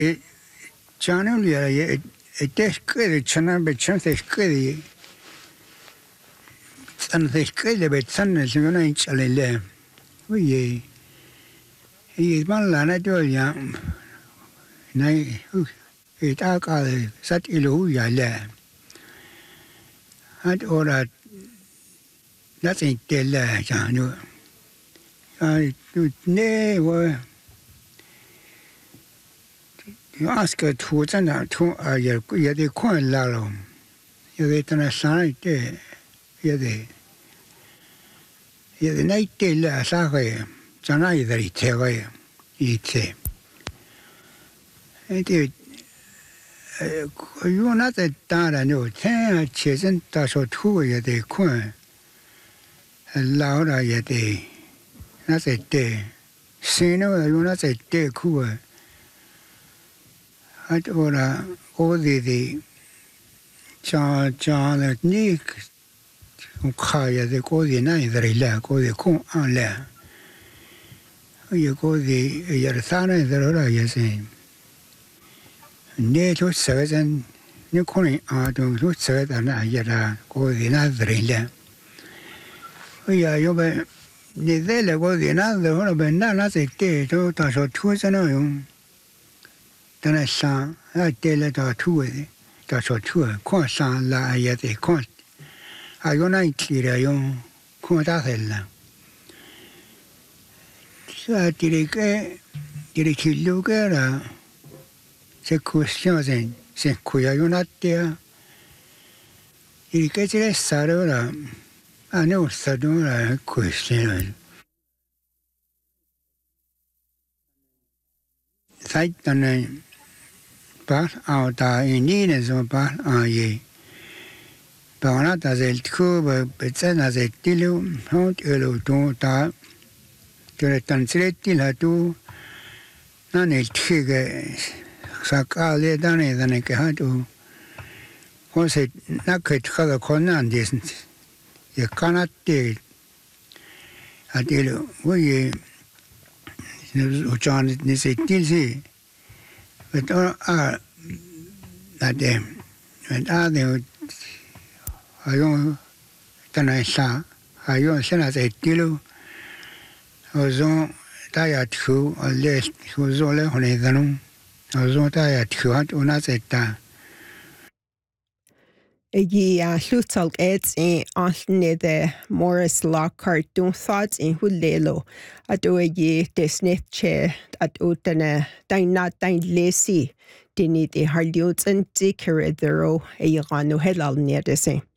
channel ya teskede channel be teskede san teskede be san semana inchalele oye y malana to ya nai ita ka sat ilu ya le at ora nothing tella chanu I ne wo you ask a two two ya de coin lalo ya de tana sai te ya de night tella sa ge chana ya de te ge ite ete you not that data no ten chesen ta so two ya de coin lao da ya de na se te sino you not say te ku at ora o de cha le ni ka ya de ko de na de la ko de con an la ye ko de ya sa na de ora ya se ne to sa zen ni ko ni a do to sa da na ya da ko de na de la ya yo be ni de le ko de na de ora be na se te to ta so tu sa no yo tana sa a te le ta tu e ta so tu ko sa la ya de ko a yo na ti re yo ko ta he la sa ti re ke ti lu ke la se question se ko ya yo na te il che c'è stato la a no stato la question sai tane par a da ini ne so par a ye par na da zel tku be tsena ze tilu hot elo to ta che tan stretti la tu na ne tke sa ka le da ne che ha tu forse na che tra con ande ye kanate a telo voi o John ne se tilsi but a de ayo tana sa ayo sena se tilo ozo ta ya tu le ozo le hone danu ozo ta ya tu hat una seta Igi llwtalg ed I allan Morris Lockhart dwi'n thoughts in hulelo a do igi desnith che at utana dain lesi dinid harliot and dikere dero e yano helal near the same.